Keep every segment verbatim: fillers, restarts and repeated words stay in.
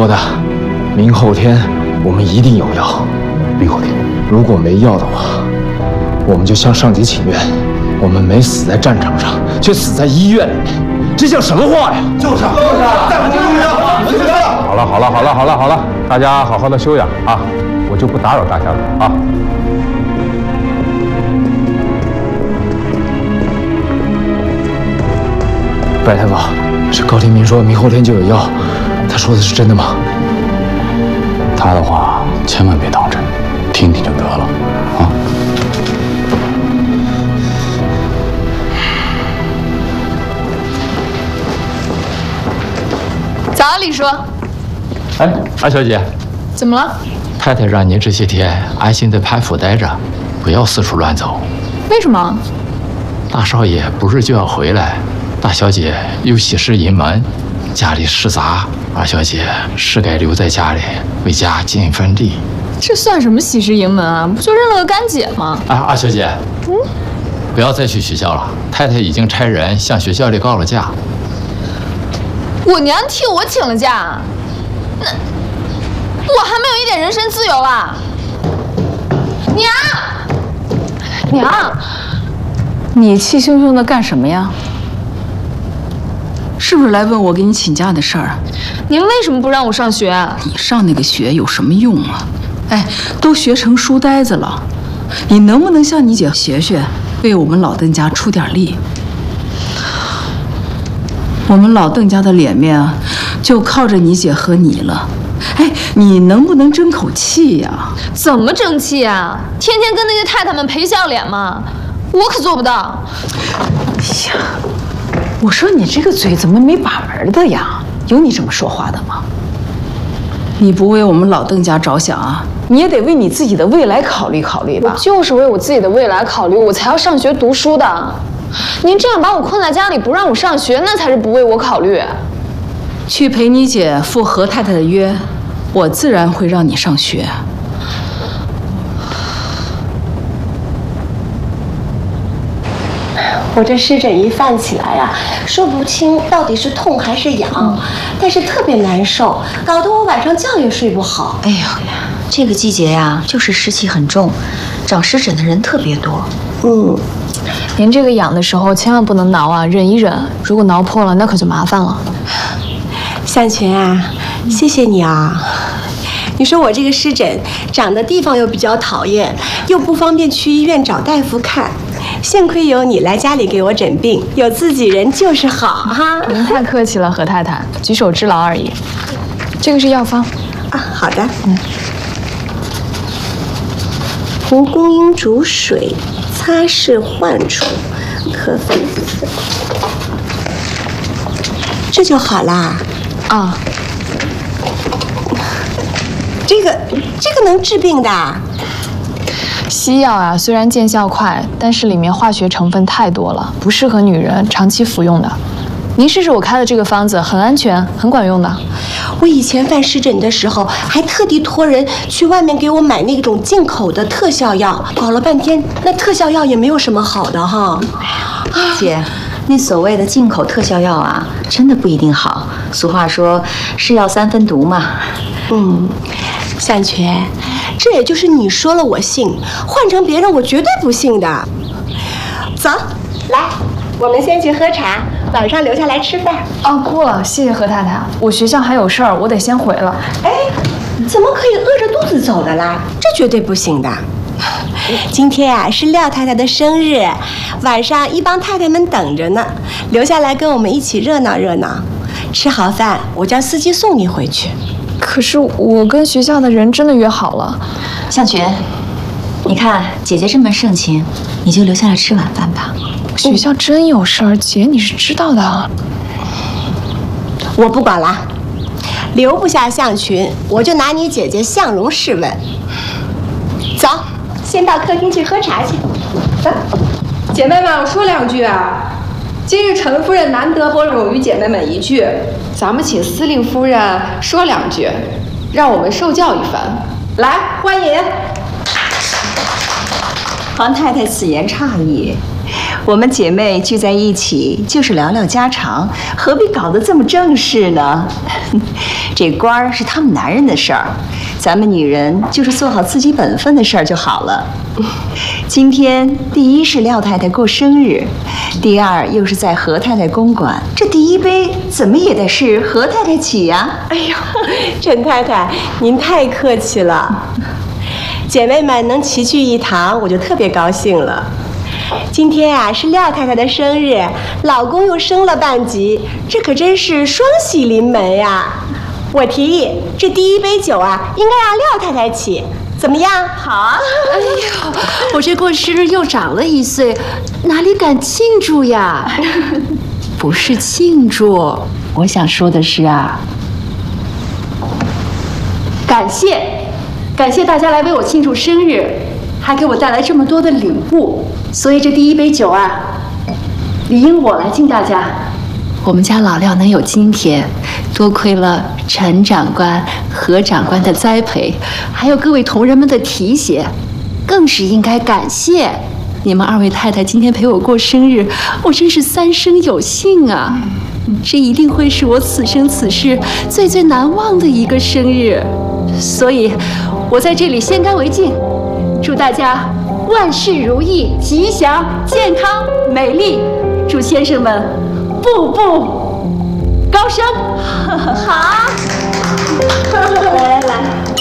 说的，明后天我们一定有药。 明后天， 如果没药的话，我们就向上级请愿。我们没死在战场上，却死在医院里面，这叫什么话呀？ 就是，就是，再不听我就这样。好了，好了，好了，好了，好了，大家好好的休养啊，我就不打扰大家了啊。 白大夫，是高天明说明后天就有药，他说的是真的吗？ 他的话千万别当真，听听就得了啊。 早，李叔。 哎，安小姐， 怎么了？ 太太让您这些天安心在潘府待着，不要四处乱走。 为什么？ 大少爷不是就要回来，大小姐又喜事临门，家里事杂，二小姐是该留在家里为家尽一份力。 这算什么喜事临门啊？不就认了个干姐吗？ 哎，二小姐，嗯，不要再去学校了，太太已经差人向学校里告了假。 我娘替我请了假，那我还没有一点人身自由啊！娘，娘， 你气汹汹的干什么呀？是不是来问我给你请假的事儿？ 您为什么不让我上学啊？ 你上那个学有什么用啊？哎，都学成书呆子了，你能不能向你姐学学，为我们老邓家出点力？我们老邓家的脸面啊，就靠着你姐和你了。哎，你能不能争口气呀？ 怎么争气呀？天天跟那些太太们赔笑脸吗？我可做不到。 哎呀，我说你这个嘴怎么没把门的呀？有你这么说话的吗？你不为我们老邓家着想啊，你也得为你自己的未来考虑考虑吧。 我就是为我自己的未来考虑，我才要上学读书的。您这样把我困在家里，不让我上学，那才是不为我考虑。 去陪你姐赴何太太的约，我自然会让你上学。 我这湿疹一犯起来呀、啊，说不清到底是痛还是痒，嗯、但是特别难受，搞得我晚上觉也睡不好。 哎呀，这个季节呀，就是湿气很重，长湿疹的人特别多。 嗯， 您这个痒的时候千万不能挠啊，忍一忍，如果挠破了，那可就麻烦了。 向群啊，谢谢你啊。你说我这个湿疹长的地方又比较讨厌，又不方便去医院找大夫看，幸亏有你来家里给我诊病，有自己人就是好哈。 您太客气了，何太太，举手之劳而已。这个是药方啊，好的。嗯，蒲公英煮水，擦拭患处，可粉丝，这就好啦。 啊。 这个这个能治病的。 西药啊，虽然见效快，但是里面化学成分太多了，不适合女人长期服用的。您试试我开的这个方子，很安全，很管用的。 我以前犯湿疹的时候，还特地托人去外面给我买那种进口的特效药，搞了半天，那特效药也没有什么好的哈。 姐，那所谓的进口特效药啊，真的不一定好。俗话说，是药三分毒嘛。 嗯，向全，这也就是你说了我信，换成别人我绝对不信的。走，来，我们先去喝茶，晚上留下来吃饭。 哦，不了，谢谢何太太，我学校还有事儿，我得先回了。 哎，怎么可以饿着肚子走的啦？这绝对不行的。今天啊是廖太太的生日，晚上一帮太太们等着呢，留下来跟我们一起热闹热闹。吃好饭，我叫司机送你回去。 可是我跟学校的人真的约好了。 向群，你看姐姐这么盛情，你就留下来吃晚饭吧。 学校真有事儿，姐你是知道的。 我不管了，留不下向群，我就拿你姐姐向荣试问。走，先到客厅去喝茶去。走， 姐妹们，我说两句啊。今日陈夫人难得拨冗于姐妹们一句，咱们请司令夫人说两句，让我们受教一番。来，欢迎。 皇太太此言差矣， 我们姐妹聚在一起就是聊聊家常，何必搞得这么正式呢？这官儿是他们男人的事儿，咱们女人就是做好自己本分的事儿就好了。今天第一是廖太太过生日，第二又是在何太太公馆，这第一杯怎么也得是何太太起呀、啊？ 哎呦，陈太太，您太客气了。姐妹们能齐聚一堂，我就特别高兴了。今天啊是廖太太的生日，老公又升了半级，这可真是双喜临门呀！我提议，这第一杯酒啊，应该让廖太太起，怎么样？好啊！ 哎呦，我这过生日又长了一岁，哪里敢庆祝呀？不是庆祝，我想说的是啊，感谢，感谢大家来为我庆祝生日，还给我带来这么多的礼物。所以这第一杯酒啊，理应我来敬大家。我们家老廖能有今天，多亏了陈长官、何长官的栽培，还有各位同仁们的提携，更是应该感谢你们二位太太今天陪我过生日，我真是三生有幸啊！这一定会是我此生此世最最难忘的一个生日，所以，我在这里先干为敬，祝大家万事如意、吉祥、健康、美丽！祝先生们步步高升！好， 来来来，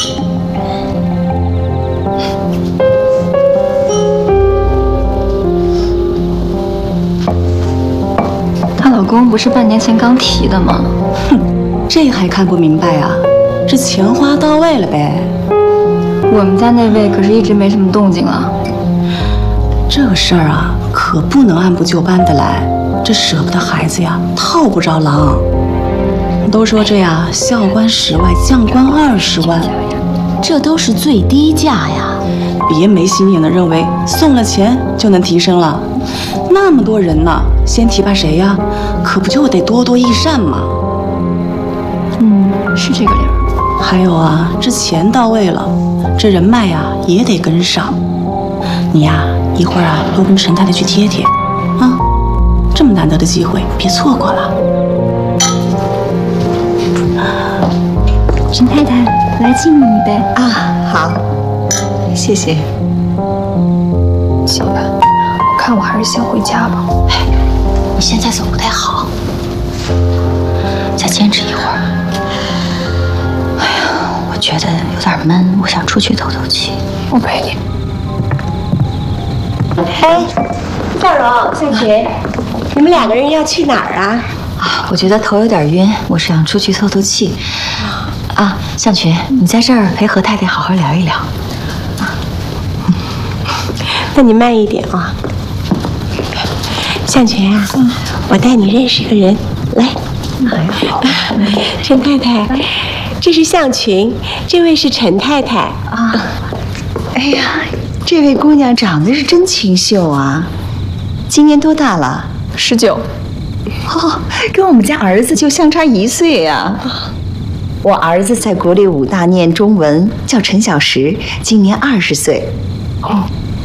她老公不是半年前刚提的吗？ 哼，这还看不明白啊？这钱花到位了呗。 我们家那位可是一直没什么动静啊。 这个事儿啊，可不能按部就班的来。这舍不得孩子呀，套不着狼。都说这呀，校官十万，将官二十万， 这都是最低价呀。 别没心眼的认为送了钱就能提升了。那么多人呢，先提拔谁呀？可不就得多多益善吗？ 嗯，是这个理儿。 还有啊，这钱到位了，这人脉呀也得跟上。你呀，一会儿啊多跟陈太太去贴贴，啊，这么难得的机会别错过了。 陈太太，来敬你一杯啊！好，谢谢。 姐，我看我还是先回家吧。 哎，你现在走不太好，再坚持一会儿。哎呀，我觉得有点闷，我想出去透透气。 我陪你。 哎，向荣、向群，你们两个人要去哪儿啊？ 啊，我觉得头有点晕，我是想出去透透气。啊，向群，你在这儿陪何太太好好聊一聊。啊， 那你慢一点啊。向群啊，嗯、我带你认识个人，来。 哎好， 陈太太，这是向群，这位是陈太太啊。哎呀，这位姑娘长得是真清秀啊，今年多大了？ 十九。 哦，跟我们家儿子就相差一岁呀。我儿子在国立武大念中文，叫陈小石，今年二十岁。 哦，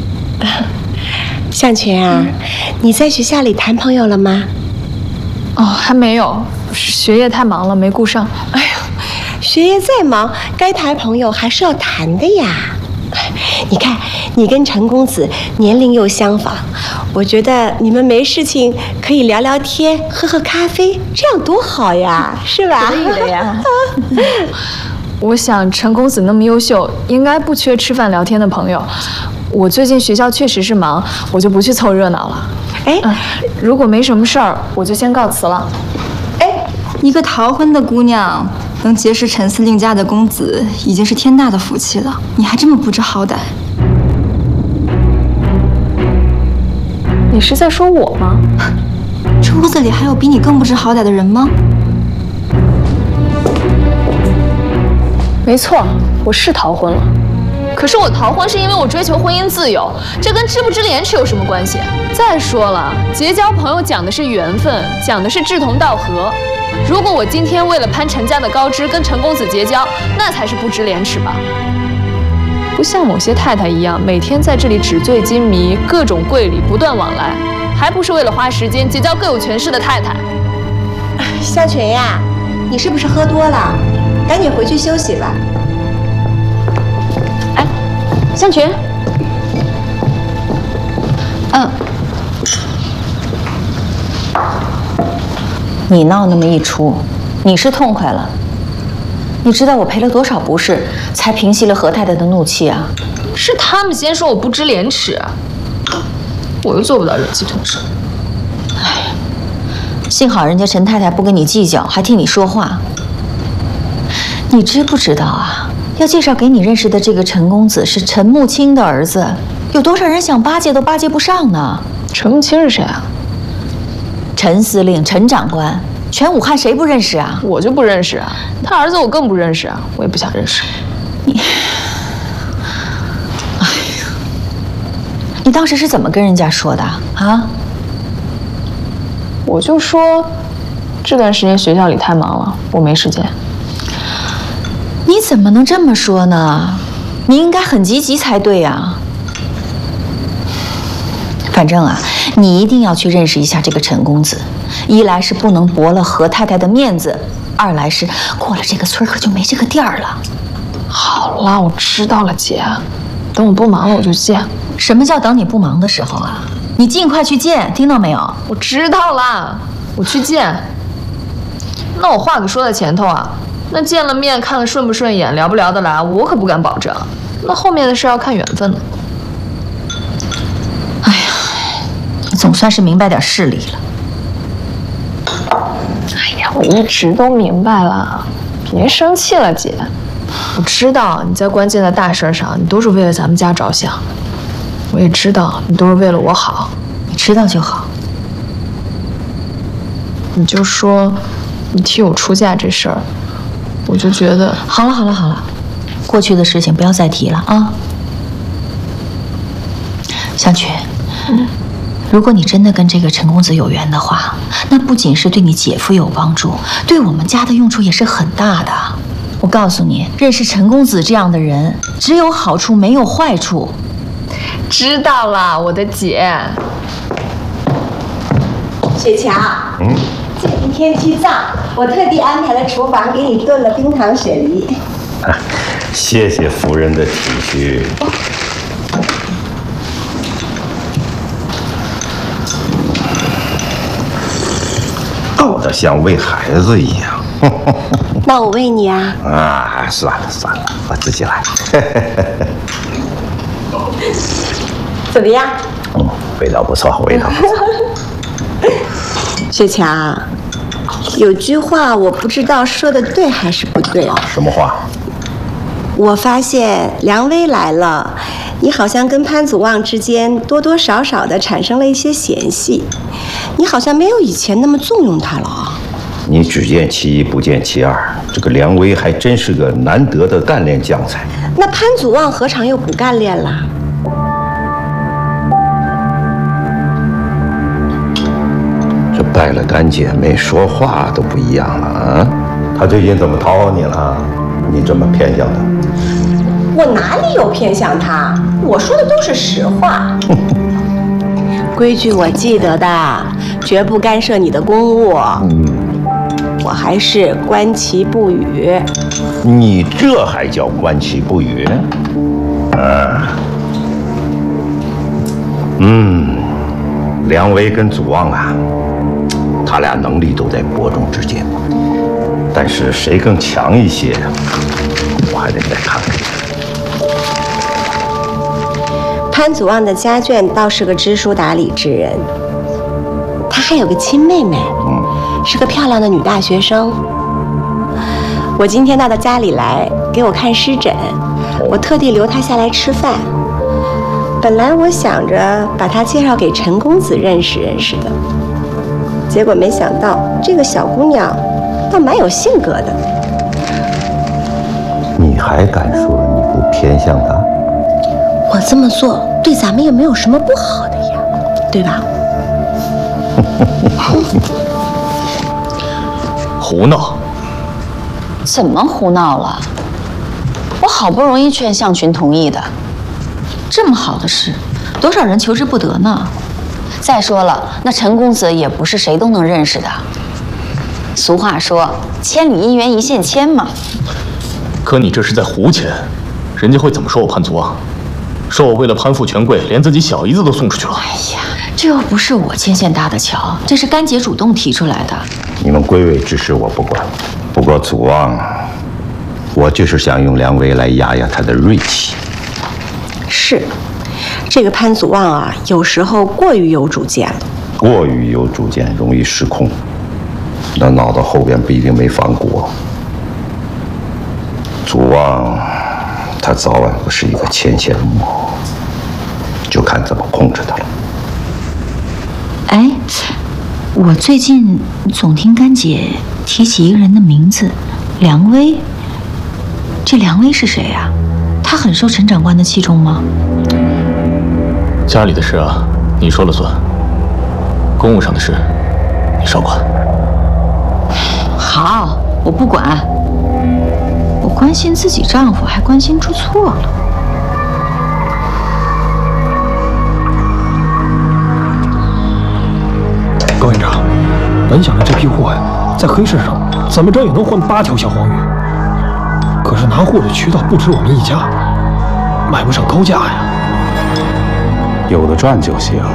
向群啊，嗯、你在学校里谈朋友了吗？ 哦，还没有，学业太忙了，没顾上。 哎呀，学业再忙，该谈朋友还是要谈的呀。你看，你跟陈公子年龄又相仿，我觉得你们没事情可以聊聊天，喝喝咖啡，这样多好呀，是吧？ 可以的呀。 我想陈公子那么优秀，应该不缺吃饭聊天的朋友。我最近学校确实是忙，我就不去凑热闹了。哎、嗯，如果没什么事儿，我就先告辞了。 哎，一个逃婚的姑娘能结识陈司令家的公子，已经是天大的福气了。你还这么不知好歹？ 你是在说我吗？ 这屋子里还有比你更不知好歹的人吗？ 没错，我是逃婚了。可是我逃婚是因为我追求婚姻自由，这跟知不知廉耻有什么关系？再说了，结交朋友讲的是缘分，讲的是志同道合。如果我今天为了攀陈家的高枝跟陈公子结交，那才是不知廉耻吧？不像某些太太一样，每天在这里纸醉金迷，各种柜里不断往来。 还不是为了花时间结交更有权势的太太？ 向全呀，你是不是喝多了？赶紧回去休息吧。 哎，向全，嗯， 你闹那么一出，你是痛快了。你知道我赔了多少不是，才平息了何太太的怒气啊？ 是他们先说我不知廉耻，我又做不到忍气吞声。 哎，幸好人家陈太太不跟你计较，还替你说话。你知不知道啊？要介绍给你认识的这个陈公子是陈木青的儿子，有多少人想巴结都巴结不上呢？ 陈木青是谁啊？ 陈司令、陈长官，全武汉谁不认识啊？ 我就不认识啊，他儿子我更不认识啊，我也不想认识。 你，哎呀，你当时是怎么跟人家说的啊？ 我就说，这段时间学校里太忙了，我没时间。 你怎么能这么说呢？你应该很积极才对呀。反正啊，你一定要去认识一下这个陈公子。一来是不能驳了何太太的面子，二来是过了这个村可就没这个店儿了。 好了，我知道了，姐。等我不忙了我就见。 什么叫等你不忙的时候啊？你尽快去见，听到没有？ 我知道了，我去见。那我话可说在前头啊。那见了面，看了顺不顺眼，聊不聊得来，我可不敢保证。那后面的事要看缘分呢。 哎呀，你总算是明白点事理了。 哎呀，我一直都明白了，别生气了，姐。我知道你在关键的大事上，你都是为了咱们家着想。我也知道你都是为了我好， 你知道就好。 你就说，你替我出嫁这事儿。我就觉得好了好了好了，过去的事情不要再提了啊。向全，嗯，如果你真的跟这个陈公子有缘的话，那不仅是对你姐夫有帮助，对我们家的用处也是很大的。我告诉你，认识陈公子这样的人，只有好处没有坏处。 知道了，我的姐。 雪乔，嗯。最近天气燥，我特地安排了厨房给你炖了冰糖雪梨。 啊，谢谢夫人的体恤。倒得像喂孩子一样。 那我喂你啊？ 啊，算了算了，我自己来。 怎么样？ 嗯，味道不错，味道不错。 雪乔，有句话我不知道说的对还是不对啊？ 什么话？ 我发现梁威来了，你好像跟潘祖旺之间多多少少的产生了一些嫌隙，你好像没有以前那么纵容他了啊。 你只见其一不见其二，这个梁威还真是个难得的干练将才。 那潘祖旺何尝又不干练了？ 这拜了干姐妹，说话都不一样了啊！她最近怎么讨好你了？你这么偏向她？ 我哪里有偏向她？我说的都是实话。规矩我记得的，绝不干涉你的公务。嗯，我还是观其不语。 你这还叫观其不语？啊，嗯，梁威跟祖旺啊。他俩能力都在伯仲之间，但是谁更强一些，我还得再看看。 潘祖旺的家眷倒是个知书达理之人，他还有个亲妹妹，嗯，是个漂亮的女大学生。我今天到他家里来给我看湿疹，我特地留她下来吃饭。本来我想着把她介绍给陈公子认识认识的。结果没想到，这个小姑娘倒蛮有性格的。 你还敢说你不偏向她？ 我这么做对咱们又没有什么不好的呀，对吧？ 胡闹！ 怎么胡闹了？我好不容易劝向群同意的，这么好的事，多少人求之不得呢？ 再说了，那陈公子也不是谁都能认识的。俗话说，千里姻缘一线牵嘛。 可你这是在胡牵，人家会怎么说我潘祖望？说我为了攀附权贵，连自己小姨子都送出去了。 哎呀，这又不是我牵线搭的桥，这是甘姐主动提出来的。 你们归位之事我不管，不过祖望，我就是想用梁威来压压他的锐气。 是，这个潘祖望啊，有时候过于有主见了。 过于有主见，容易失控，那闹到后边不一定没反果。祖望，他早晚不是一个牵线木偶，就看怎么控制他了。 哎，我最近总听甘姐提起一个人的名字，梁威。这梁威是谁呀？他很受陈长官的器重吗？ 家里的事啊，你说了算；公务上的事，你少管。 好，我不管。我关心自己丈夫，还关心出错了。 高院长，本想着这批货呀，在黑市上怎么着也能换八条小黄鱼，可是拿货的渠道不止我们一家，卖不上高价呀。 有的赚就行。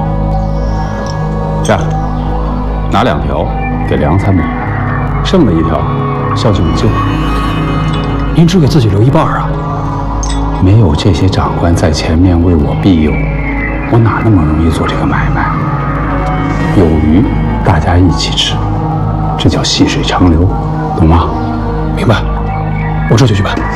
这样，拿两条给梁参谋，剩的一条孝敬你舅。 您只给自己留一半啊？ 没有这些长官在前面为我庇佑，我哪那么容易做这个买卖？有鱼大家一起吃，这叫细水长流，懂吗？ 明白，我这就去办。